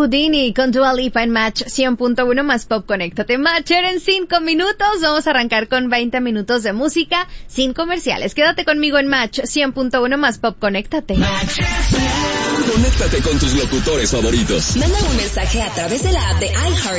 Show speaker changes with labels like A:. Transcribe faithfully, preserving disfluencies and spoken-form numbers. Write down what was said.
A: Houdini con Dua Lipa en Match cien punto uno más Pop. Conéctate, Matcher, en cinco minutos. Vamos a arrancar con veinte minutos de música sin comerciales. Quédate conmigo en Match cien punto uno más Pop. Conéctate.
B: Conéctate con tus locutores favoritos.
C: Manda un mensaje a través de la app de iHeart